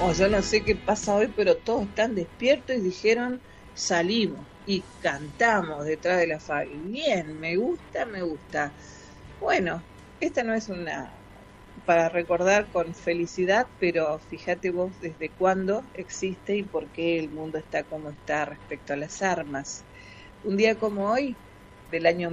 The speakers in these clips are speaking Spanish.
O yo no sé qué pasa hoy, pero todos están despiertos y dijeron, salimos y cantamos detrás de la Fabi. Bien, me gusta, me gusta. Bueno, esta no es una para recordar con felicidad, pero fíjate vos desde cuándo existe y por qué el mundo está como está respecto a las armas. Un día como hoy, del año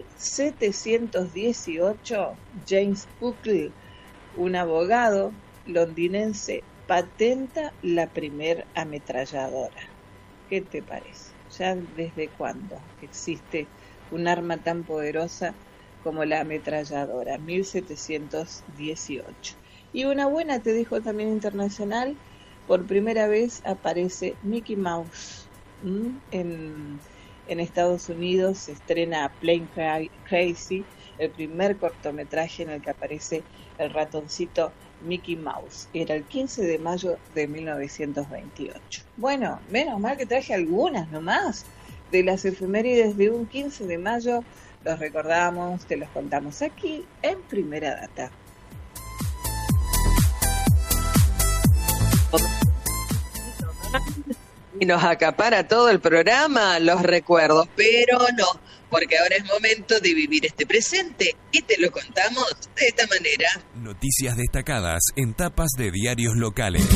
1718, James Buckley, un abogado londinense, patenta la primer ametralladora. ¿Qué te parece? ¿Ya desde cuándo existe un arma tan poderosa como la ametralladora? 1718. Y una buena, te dejo también internacional, por primera vez aparece Mickey Mouse. En Estados Unidos se estrena Plane Crazy, el primer cortometraje en el que aparece el ratoncito Mickey Mouse. Era el 15 de mayo de 1928. Bueno, menos mal que traje algunas nomás de las efemérides de un 15 de mayo. Los recordamos, te los contamos aquí en Primera Data. Y nos acapara todo el programa, los recuerdos, pero no, porque ahora es momento de vivir este presente y te lo contamos de esta manera. Noticias destacadas en tapas de diarios locales.